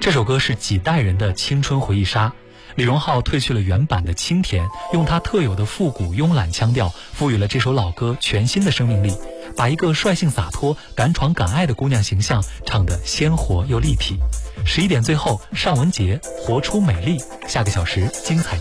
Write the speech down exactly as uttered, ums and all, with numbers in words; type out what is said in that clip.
这首歌是几代人的青春回忆杀。李荣浩褪去了原版的清甜，用他特有的复古慵懒腔调，赋予了这首老歌全新的生命力，把一个率性洒脱、敢闯敢爱的姑娘形象唱得鲜活又立体。十一点最后，尚雯婕活出美丽，下个小时精彩。